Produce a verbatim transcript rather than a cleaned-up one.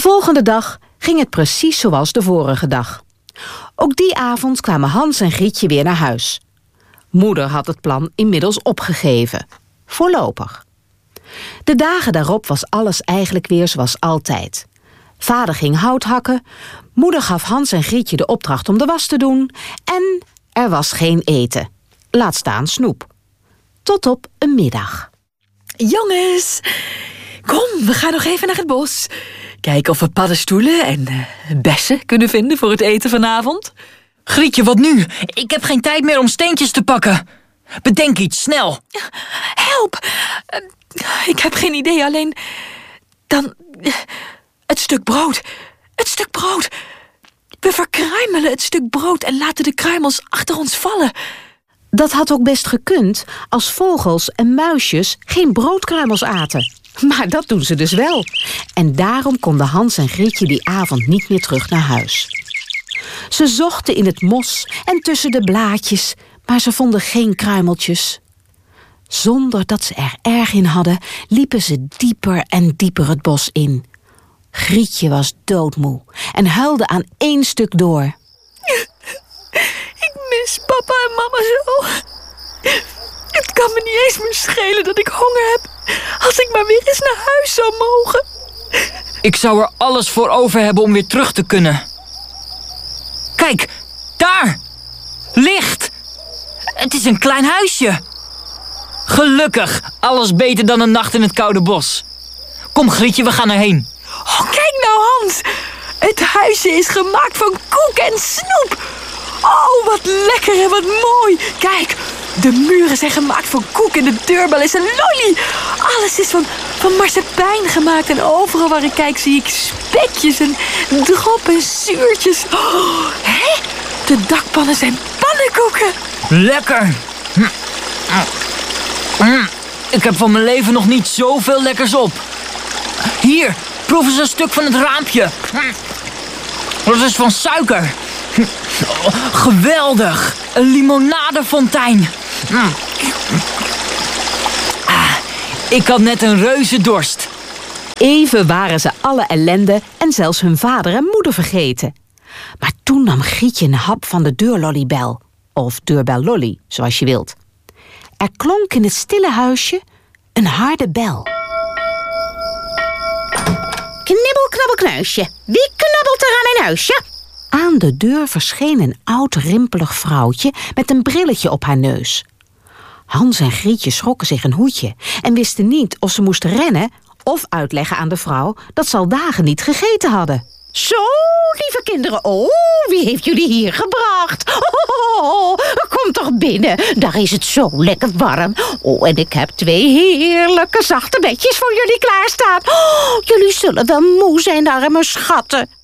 volgende dag ging het precies zoals de vorige dag. Ook die avond kwamen Hans en Grietje weer naar huis. Moeder had het plan inmiddels opgegeven. Voorlopig. De dagen daarop was alles eigenlijk weer zoals altijd. Vader ging hout hakken, moeder gaf Hans en Grietje de opdracht om de was te doen en er was geen eten. Laat staan snoep. Tot op een middag. Jongens, kom, we gaan nog even naar het bos. Kijken of we paddenstoelen en uh, bessen kunnen vinden voor het eten vanavond. Grietje, wat nu? Ik heb geen tijd meer om steentjes te pakken. Bedenk iets, snel. Help! Uh, ik heb geen idee, alleen... Dan... Uh, het stuk brood. Het stuk brood. We verkruimelen het stuk brood en laten de kruimels achter ons vallen. Dat had ook best gekund als vogels en muisjes geen broodkruimels aten. Maar dat doen ze dus wel. En daarom konden Hans en Grietje die avond niet meer terug naar huis. Ze zochten in het mos en tussen de blaadjes, maar ze vonden geen kruimeltjes. Zonder dat ze er erg in hadden, liepen ze dieper en dieper het bos in. Grietje was doodmoe en huilde aan één stuk door. Ik mis papa en mama zo. Het kan me niet eens meer schelen dat ik honger heb. Als ik maar weer eens naar huis zou mogen. Ik zou er alles voor over hebben om weer terug te kunnen. Kijk, daar! Licht! Het is een klein huisje. Gelukkig, alles beter dan een nacht in het koude bos. Kom Grietje, we gaan erheen. Oh, kijk nou Hans. Het huisje is gemaakt van koek en snoep. Oh, wat lekker en wat mooi. Kijk, de muren zijn gemaakt van koek en de deurbel is een lolly. Alles is van, van marsepein gemaakt en overal waar ik kijk zie ik spekjes en drop en zuurtjes. Oh, hè? De dakpannen zijn pannenkoeken. Lekker. Ik heb van mijn leven nog niet zoveel lekkers op. Hier, proef eens een stuk van het raampje. Dat is van suiker. Oh, geweldig. Een limonadefontein. Ah, ik had net een reuze dorst. Even waren ze alle ellende en zelfs hun vader en moeder vergeten. Maar toen nam Grietje een hap van de deurlollybel. Of deurbellolly, zoals je wilt. Er klonk in het stille huisje een harde bel. Knibbel, knabbel, knuisje. Wie knabbelt er aan mijn huisje? Aan de deur verscheen een oud, rimpelig vrouwtje met een brilletje op haar neus. Hans en Grietje schrokken zich een hoedje en wisten niet of ze moesten rennen of uitleggen aan de vrouw dat ze al dagen niet gegeten hadden. Zo, lieve kinderen, oh, wie heeft jullie hier gebracht? Oh, kom toch binnen, daar is het zo lekker warm. Oh, en ik heb twee heerlijke zachte bedjes voor jullie klaarstaan. Oh, jullie zullen wel moe zijn, arme schatten.